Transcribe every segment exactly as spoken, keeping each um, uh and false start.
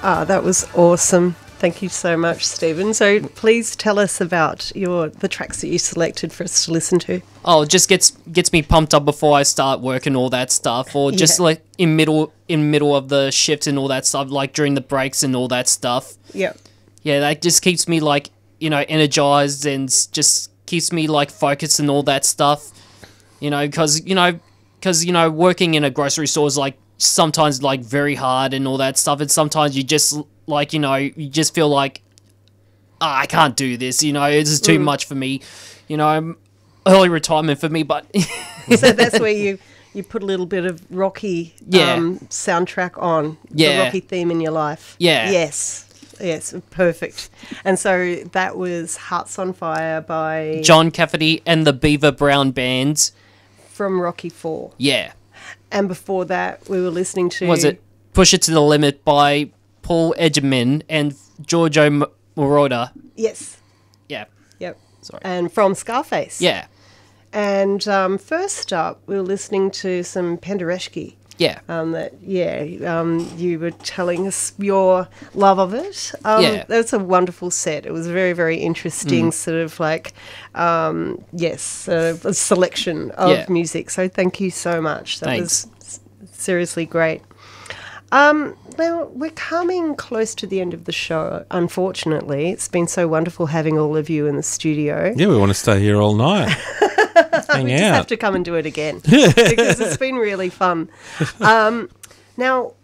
Ah, that was awesome. Thank you so much, Stephen. So please tell us about your the tracks that you selected for us to listen to. Oh, it just gets gets me pumped up before I start work and all that stuff, or just Yeah. like in middle in middle of the shift and all that stuff, like during the breaks and all that stuff. Yeah. Yeah, that just keeps me like, you know, energized and s- just keeps me like focused and all that stuff. You know, because you know, because you know, working in a grocery store is like sometimes like very hard and all that stuff, and sometimes you just like, you know, you just feel like, "Ah, I can't do this, you know, this is too much for me, you know, I'm- early retirement for me," but So that's where you, you put a little bit of Rocky Yeah. um, soundtrack on, Yeah. the Rocky theme in your life. Yeah. Yes. Yes, perfect. And so that was Hearts on Fire by John Cafferty and the Beaver Brown Band, from Rocky four. yeah. And before that, we were listening to... Was it Push It to the Limit by Paul Edgerman and Giorgio M- Moroder? Yes. Yeah. Yep. Sorry. And from Scarface. Yeah. And um, first up, we were listening to some Penderecki. Yeah. Um, that yeah, um, you were telling us your love of it. Um, Yeah. That's a wonderful set. It was very, very interesting. Sort of like, um, yes, uh, a selection of Yeah. music. So thank you so much. That Thanks. was s- seriously great. Um, now we're coming close to the end of the show. Unfortunately, it's been so wonderful having all of you in the studio. Yeah, we want to stay here all night. Hang We just have out. to come and do it again because it's been really fun. Um, now,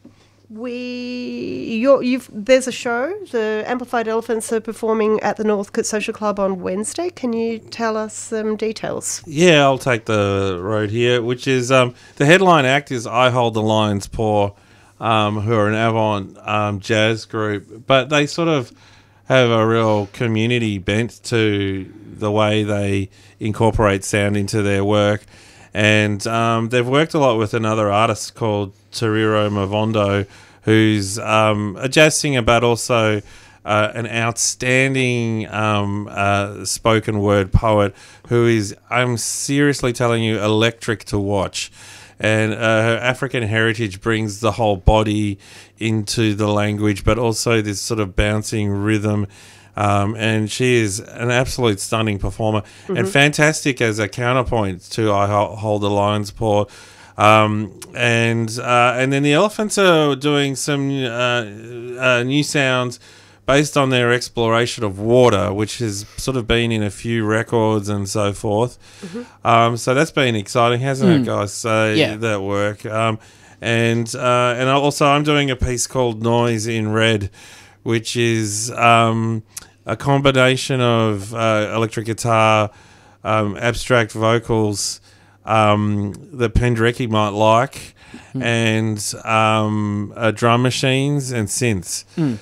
we you're, you've there's a show. The Amplified Elephants are performing at the Northcote Social Club on Wednesday. Can you tell us some details? Yeah, I'll take the road here, which is um, the headline act is I Hold the Lion's Paw, um, who are an avant um, jazz group, but they sort of have a real community bent to the way they incorporate sound into their work. And um, they've worked a lot with another artist called Toriro Mavondo, who's um, a jazz singer, but also uh, an outstanding um, uh, spoken word poet who is, I'm seriously telling you, electric to watch. And uh, her African heritage brings the whole body into the language, but also this sort of bouncing rhythm. Um, and she is an absolute stunning performer and fantastic as a counterpoint to I Ho- Hold the Lion's Paw. Um, and uh, and then the Elephants are doing some uh, uh, new sounds based on their exploration of water, which has sort of been in a few records and so forth. Um, so that's been exciting, hasn't it, guys? So Yeah. that work. Um, and uh, and also I'm doing a piece called Noise in Red, which is um, a combination of uh, electric guitar, um, abstract vocals um, that Penderecki might like, and um, uh, drum machines and synths.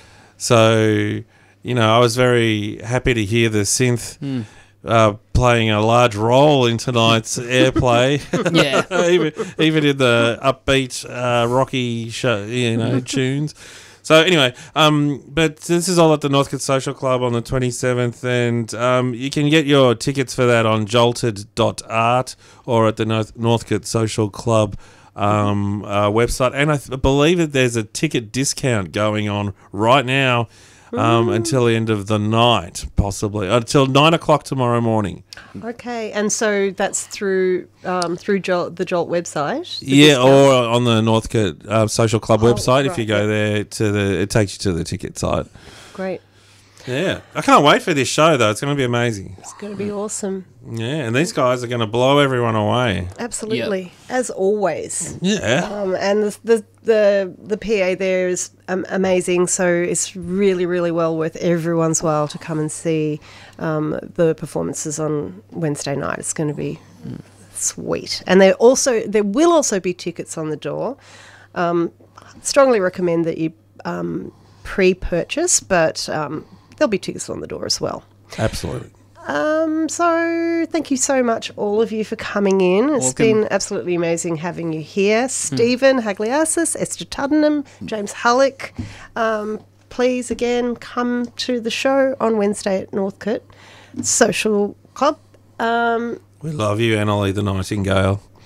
So, you know, I was very happy to hear the synth uh, playing a large role in tonight's airplay. Yeah. even even in the upbeat, uh, rocky, show, you know, tunes. So anyway, um, but this is all at the Northcote Social Club on the twenty-seventh, and um, you can get your tickets for that on jolted dot art or at the North- Northcote Social Club um, uh, website. And I th- believe that there's a ticket discount going on right now um, until the end of the night, possibly until nine o'clock tomorrow morning. Okay, and so that's through um, through Jolt, the Jolt website. the Yeah, discount? or on the Northcote uh, Social Club Oh, website. If right, you go yeah. there to the, it takes you to the ticket site. Great. Yeah, I can't wait for this show though. It's going to be amazing. It's going to be awesome. Yeah, and these guys are going to blow everyone away. Absolutely, as always. Yeah, Um, and the, the the the P A there is um, amazing. So it's really, really well worth everyone's while to come and see um, the performances on Wednesday night. It's going to be sweet. And there also there will also be tickets on the door. Um, strongly recommend that you um, pre-purchase, but um, there'll be tickets on the door as well. absolutely. Um, so thank you so much, all of you, for coming in. It's Welcome. been absolutely amazing having you here. Stephen Hagliasis, Esther Tuddenham, James Hullock. Um, please, again, come to the show on Wednesday at Northcote Social Club. Um, We love you, Annalie the Nightingale.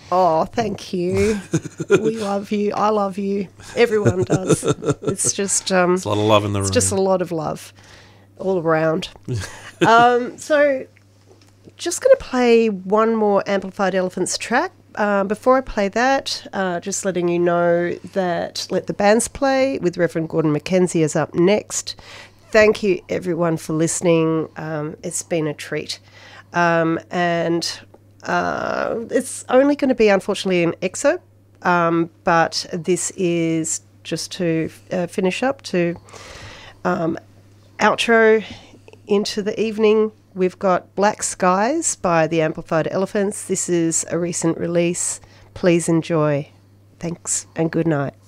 Oh, thank you. We love you. I love you. Everyone does. It's just um, It's a lot of love in the it's room. just a lot of love all around. um, so, just going to play one more Amplified Elephants track. Um, before I play that, uh, just letting you know that Let the Bands Play with Reverend Gordon Mackenzie is up next. Thank you, everyone, for listening. Um, it's been a treat. Um, and uh, it's only going to be, unfortunately, an excerpt, um, but this is just to uh, finish up, to um, outro into the evening. We've got Black Skies by the Amplified Elephants. This is a recent release. Please enjoy. Thanks and good night.